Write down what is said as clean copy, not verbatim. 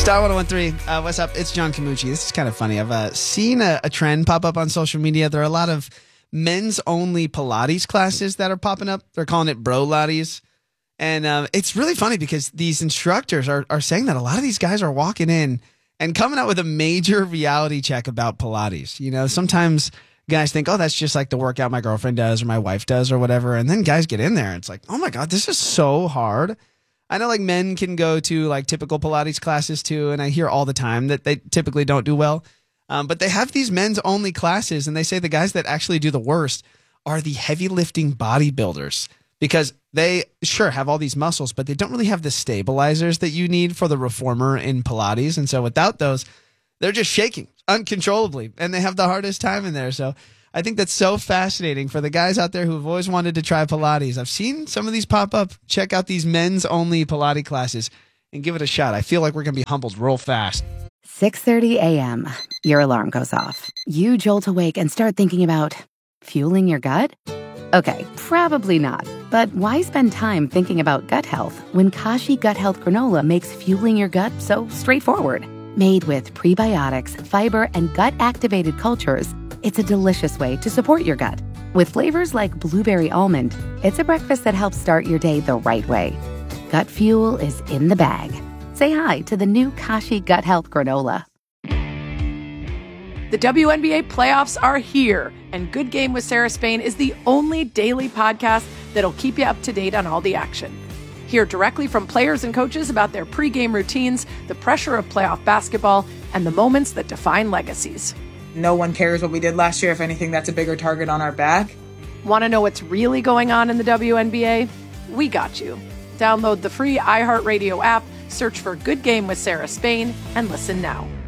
Star 1013, what's up? It's John Camucci. This is kind of funny. I've seen a trend pop up on social media. There are a lot of men's-only Pilates classes that are popping up. They're calling it bro Lattes. And it's really funny because these instructors are saying that a lot of these guys are walking in and coming out with a major reality check about Pilates. You know, sometimes guys think, oh, that's just like the workout my girlfriend does or my wife does or whatever. And then guys get in there and it's like, oh my God, this is so hard. I know like men can go to like typical Pilates classes too. And I hear all the time that they typically don't do well. But they have these men's only classes. And they say the guys that actually do the worst are the heavy lifting bodybuilders because they sure have all these muscles, but they don't really have the stabilizers that you need for the reformer in Pilates. And so without those, they're just shaking uncontrollably and they have the hardest time in there. So I think that's so fascinating for the guys out there who've always wanted to try Pilates. I've seen some of these pop up. Check out these men's only Pilates classes and give it a shot. I feel like we're going to be humbled real fast. 6:30 a.m. Your alarm goes off. You jolt awake and start thinking about fueling your gut? Okay, probably not. But why spend time thinking about gut health when Kashi Gut Health Granola makes fueling your gut so straightforward? Made with prebiotics, fiber, and gut-activated cultures, it's a delicious way to support your gut. With flavors like blueberry almond, it's a breakfast that helps start your day the right way. Gut fuel is in the bag. Say hi to the new Kashi Gut Health Granola. The WNBA playoffs are here, and Good Game with Sarah Spain is the only daily podcast that'll keep you up to date on all the action. Hear directly from players and coaches about their pregame routines, the pressure of playoff basketball, and the moments that define legacies. No one cares what we did last year. If anything, that's a bigger target on our back. Want to know what's really going on in the WNBA? We got you. Download the free iHeartRadio app, search for Good Game with Sarah Spain, and listen now.